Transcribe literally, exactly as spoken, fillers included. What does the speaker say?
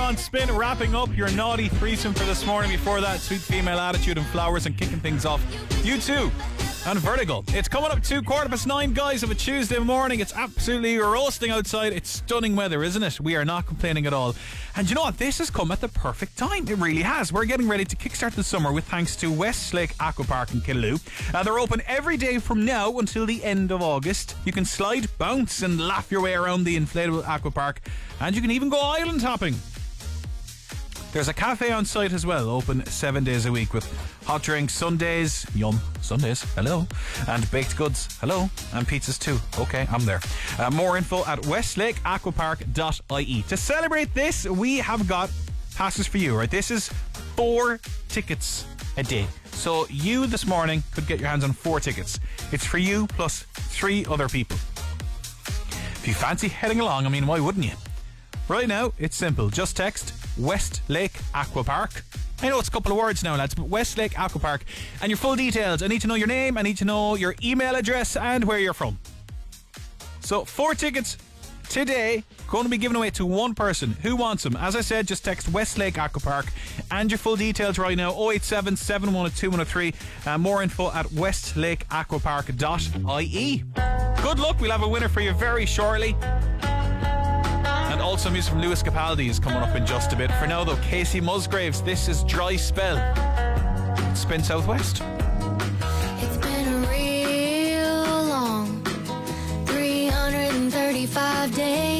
on Spin, wrapping up your naughty threesome for this morning. Before that, Sweet Female Attitude and Flowers, and kicking things off, U two and Vertigo. It's coming up to quarter past nine, guys, of a Tuesday morning. It's absolutely roasting outside. It's stunning weather, isn't it? We are not complaining at all. And you know what? This has come at the perfect time. It really has. We're getting ready to kickstart the summer with thanks to Westlake Aquapark in Killaloe. Uh, they're open every day from now until the end of August. You can slide, bounce and laugh your way around the inflatable aquapark, and you can even go island hopping. There's a cafe on site as well, open seven days a week with hot drinks, sundaes, yum, Sundays, hello, and baked goods, hello, and pizzas too. Okay, I'm there. Uh, more info at westlake aquapark dot I E. To celebrate this, we have got passes for you, right? This is four tickets a day. So you this morning could get your hands on four tickets. It's for you plus three other people. If you fancy heading along, I mean, why wouldn't you? Right now, it's simple. Just text Westlake Aquapark. I know it's a couple of words now, lads, but Westlake Aquapark. And your full details. I need to know your name, I need to know your email address and where you're from. So, four tickets today, going to be given away to one person. Who wants them? As I said, just text Westlake Aquapark and your full details right now. oh eight seven, seven one two, one oh three. Uh, more info at westlake aquapark dot I E. Good luck. We'll have a winner for you very shortly. And also music from Lewis Capaldi is coming up in just a bit. For now though, Casey Musgraves, this is Dry Spell. Spin Southwest. It's been a real long three hundred thirty-five days.